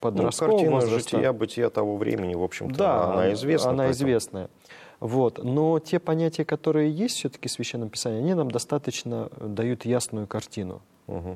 подросткового картина возраста. жития-бытия того времени, в общем-то, Да, она известна. она поэтому... известная. Вот. Но те понятия, которые есть все-таки в Священном Писании, они нам достаточно дают ясную картину. Угу.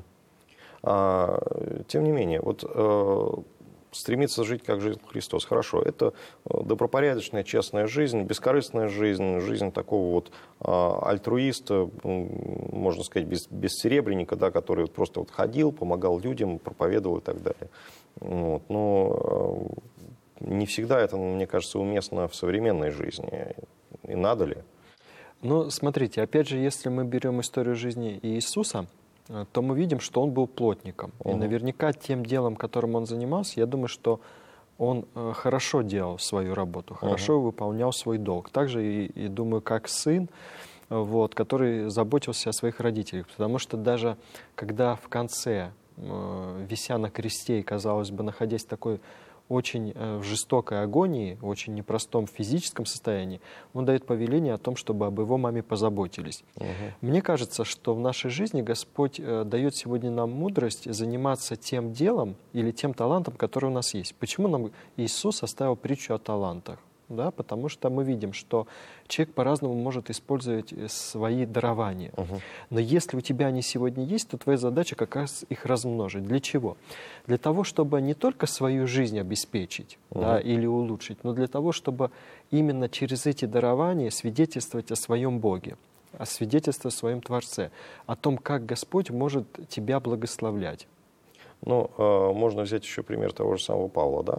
Тем не менее, вот стремиться жить, как жил Христос. Хорошо, это добропорядочная, честная жизнь, бескорыстная жизнь, жизнь такого вот альтруиста, можно сказать, бессеребренника, да, который просто вот ходил, помогал людям, проповедовал и так далее. Вот. Но не всегда это, мне кажется, уместно в современной жизни. И надо ли? Ну, смотрите, опять же, если мы берем историю жизни Иисуса, то мы видим, что он был плотником. И наверняка тем делом, которым он занимался, я думаю, что он хорошо делал свою работу, хорошо выполнял свой долг. Также и думаю, как сын, вот, который заботился о своих родителях. Потому что даже когда в конце, вися на кресте и, казалось бы, находясь в такой очень в жестокой агонии, в очень непростом физическом состоянии, он дает повеление о том, чтобы об его маме позаботились. Мне кажется, что в нашей жизни Господь дает сегодня нам мудрость заниматься тем делом или тем талантом, который у нас есть. Почему нам Иисус оставил притчу о талантах? Да, потому что мы видим, что человек по-разному может использовать свои дарования. Но если у тебя они сегодня есть, то твоя задача как раз их размножить. Для чего? Для того, чтобы не только свою жизнь обеспечить, да, или улучшить, но для того, чтобы именно через эти дарования свидетельствовать о своем Боге, о свидетельстве о своем Творце, о том, как Господь может тебя благословлять. Ну, можно взять еще пример того же самого Павла, да?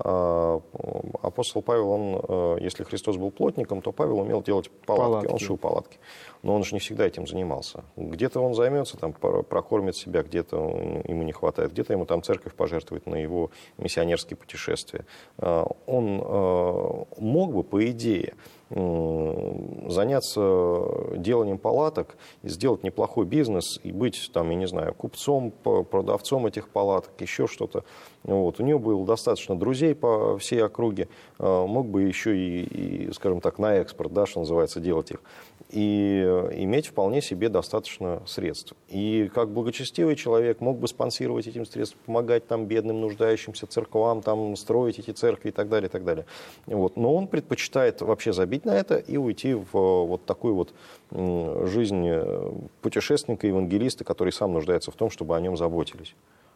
Апостол Павел, он, если Христос был плотником, то Павел умел делать палатки. Он шил палатки. Но он же не всегда этим занимался. Где-то он займется, там, прокормит себя, где-то ему не хватает, где-то ему там церковь пожертвует на его миссионерские путешествия. Он мог бы, по идее, заняться деланием палаток, сделать неплохой бизнес и быть, там, я не знаю, купцом, продавцом этих палаток, еще что-то. Вот. У него было достаточно друзей по всей округе, мог бы еще и, скажем так, на экспорт, да, что называется, делать их, и иметь вполне себе достаточно средств. И как благочестивый человек мог бы спонсировать этим средством, помогать там бедным, нуждающимся церквам, там, строить эти церкви и так далее, и так далее. Вот. Но он предпочитает вообще забить на это и уйти в вот такую вот жизнь путешественника, евангелиста, который сам нуждается в том, чтобы о нем заботились.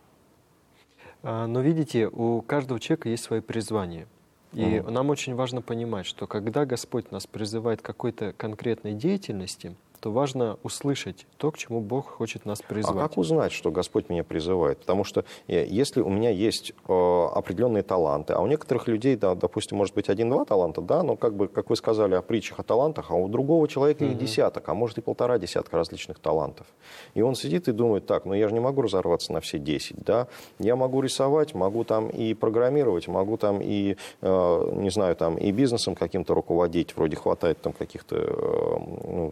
Но видите, у каждого человека есть свои призвания. И нам очень важно понимать, что когда Господь нас призывает к какой-то конкретной деятельности, то важно услышать то, к чему Бог хочет нас призвать. А как узнать, что Господь меня призывает? Потому что если у меня есть определенные таланты, а у некоторых людей, да, допустим, может быть, 1-2 таланта, да, но как бы, как вы сказали о притчах о талантах, а у другого человека их десяток, а может и 1,5 десятка различных талантов. И он сидит и думает, так, ну я же не могу разорваться на все 10, да, я могу рисовать, могу там и программировать, могу там и, не знаю, там и бизнесом каким-то руководить, вроде хватает там каких-то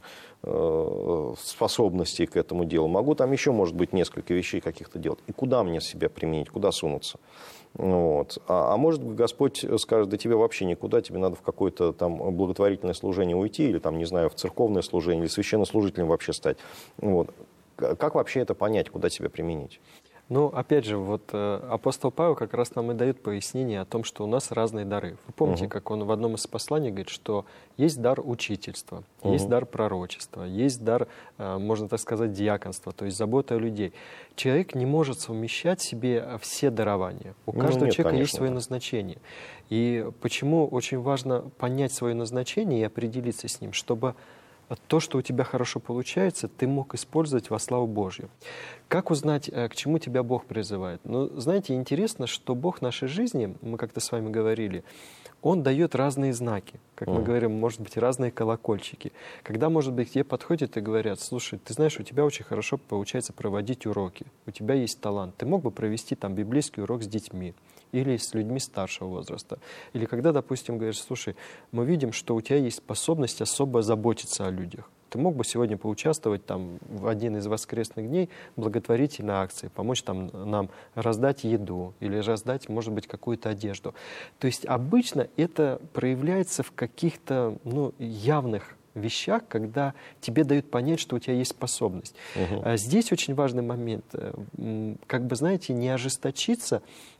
способностей к этому делу. Могу там еще, может быть, несколько вещей каких-то делать. И куда мне себя применить, куда сунуться? Вот. А может быть, Господь скажет, да тебе вообще никуда, тебе надо в какое-то там благотворительное служение уйти, или там, не знаю, в церковное служение, или священнослужителем вообще стать. Вот. Как вообще это понять, куда себя применить? Ну, опять же, вот апостол Павел как раз нам и дает пояснение о том, что у нас разные дары. Вы помните, как он в одном из посланий говорит, что есть дар учительства, есть дар пророчества, есть дар, можно так сказать, диаконства, то есть забота о людей. Человек не может совмещать в себе все дарования. У каждого человека конечно, есть свое назначение. И почему очень важно понять свое назначение и определиться с ним, чтобы то, что у тебя хорошо получается, ты мог использовать во славу Божью. Как узнать, к чему тебя Бог призывает? Ну, знаете, интересно, что Бог в нашей жизни, мы как-то с вами говорили, Он дает разные знаки. Как мы говорим, может быть, разные колокольчики. Когда, может быть, к тебе подходят и говорят, слушай, ты знаешь, у тебя очень хорошо получается проводить уроки, у тебя есть талант, ты мог бы провести там библейский урок с детьми или с людьми старшего возраста. Или когда, допустим, говоришь, слушай, мы видим, что у тебя есть способность особо заботиться о людях. Ты мог бы сегодня поучаствовать там, в один из воскресных дней в благотворительной акции, помочь там, нам раздать еду или раздать, может быть, какую-то одежду. То есть обычно это проявляется в каких-то явных вещах, когда тебе дают понять, что у тебя есть способность. Здесь очень важный момент, как бы, знаете, не ожесточиться